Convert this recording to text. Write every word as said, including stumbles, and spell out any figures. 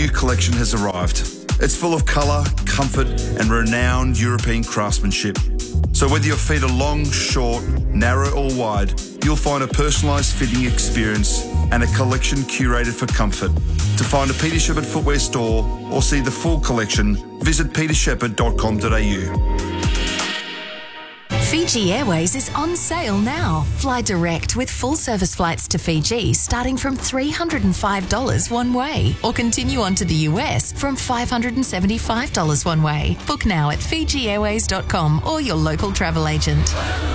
new collection has arrived. It's full of colour, comfort and renowned European craftsmanship. So whether your feet are long, short, narrow or wide, you'll find a personalised fitting experience and a collection curated for comfort. To find a Peter Shepherd footwear store or see the full collection, visit peter shepherd dot com dot a u. Fiji Airways is on sale now. Fly direct with full service flights to Fiji starting from three hundred five dollars one way, or continue on to the U S from five hundred seventy-five dollars one way. Book now at fiji airways dot com or your local travel agent.